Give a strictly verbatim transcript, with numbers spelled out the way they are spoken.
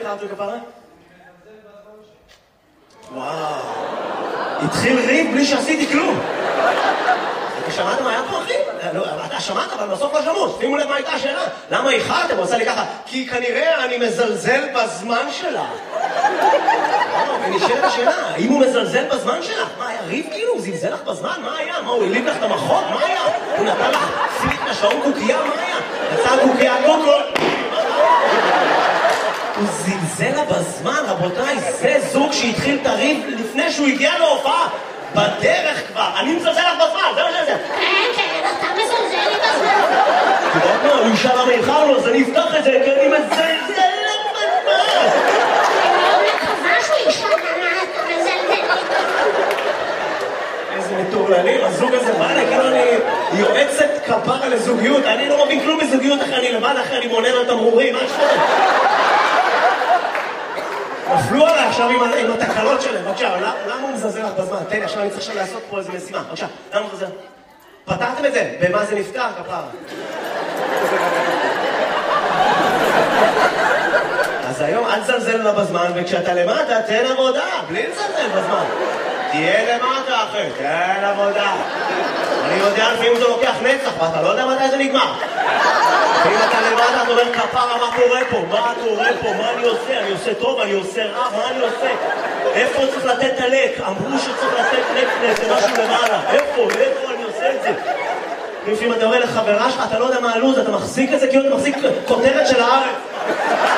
ארתור כפרה? וואו. התחיל ריב בלי שעשיתי כלום. אתה שמעת מה היה פה, אחי? אתה שמעת, אבל בסוף לא שמעו. שימו לב מה הייתה השאלה. למה איחרתם? הוא עושה לי ככה. כי כנראה אני מזלזל בזמן שלה. ונשאלת השאלה, האם הוא מזלזל בזמן שלך? מה, היה ריב כאילו? הוא זלזל לך בזמן? מה היה? מה, הוא הליב לך את המחות? מה היה? הוא נתן לך פליק לשעון קוקייה? מה היה? יצא קוקייה קוקו? הוא זלזל לה בזמן, רבותיי, זה זוג שהתחיל את הריב לפני שהוא הגיע להופעה. בדרך כבר, אני מזלזל לך בזמן, זה מה שזה. כן, כן, אתה מזלזל לי בזמן. אתה יודעת מה, הוא ישאל למה איחר לו, אז אני אפתח את זה, כי אני מזלזל לך בזמן. אני מקווה שהוא ישאל למה אתה מזלזל לי בזמן. איזה מטורללים, הזוג הזה בא לי, כאילו אני יועצת כפרה לזוגיות, אני לא מבין כלום בזוגיות אחרי, אני לבד אחרי, אני מונן על תמרורים, מה שפות? נפלו עליי עכשיו עם התקלות שלהם, בבקשה, למה הוא מזלזל לך בזמן? תן לי, עכשיו אני צריך עכשיו לעשות פה איזה משימה, בבקשה, למה הוא מזלזל? פתרתם את זה? במה זה נפתר, כפרה? אז היום אל תזלזל לה בזמן, וכשאתה למטה, תן עבודה, בלי לזלזל בזמן. תהיה למטה, אחי, תן עבודה. אני יודע לפעמים זה לוקח נצח, ואתה לא יודע מתי זה נגמר. ואם אתה למטה, אתה אומר, כפרה, מה קורה פה? מה קורה פה? מה אני עושה? אני עושה טוב, אני עושה רע, מה אני עושה? איפה צריך לתת את הלק? אמרו שצריך לתת לק לזה משהו למעלה. איפה? איפה אני עושה את זה? אם אתה אומר לחברה שלך, אתה לא יודע מה הלוז, אתה מחזיק את זה כאילו אתה מחזיק כותרת של הארץ.